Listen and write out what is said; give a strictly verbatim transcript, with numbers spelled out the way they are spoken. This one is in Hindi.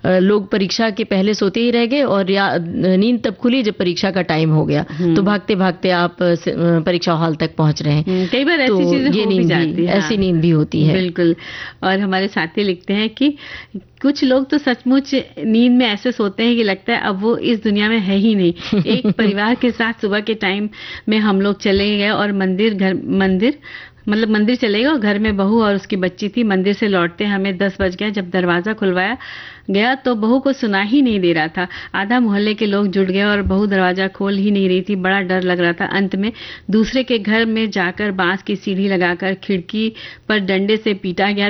लोग परीक्षा के पहले सोते ही रह गए और या नींद तब खुली जब परीक्षा का टाइम हो गया, तो भागते भागते आप परीक्षा हॉल तक पहुंच रहे हैं। कई बार ऐसी तो चीजें हो भी जाती है, ऐसी नींद भी होती है। बिल्कुल। और हमारे साथी लिखते हैं कि कुछ लोग तो सचमुच नींद में ऐसे सोते हैं कि लगता है अब वो इस दुनिया में है ही नहीं। एक परिवार के साथ सुबह के टाइम में हम लोग चले गए और मंदिर घर मंदिर मतलब मंदिर चले गए और घर में बहू और उसकी बच्ची थी। मंदिर से लौटते हमें दस बज गया। जब दरवाजा खुलवाया गया तो बहू को सुना ही नहीं दे रहा था। आधा मोहल्ले के लोग जुट गए और बहू दरवाजा खोल ही नहीं रही थी। बड़ा डर लग रहा था। अंत में दूसरे के घर में जाकर बांस की सीढ़ी लगाकर खिड़की पर डंडे से पीटा गया।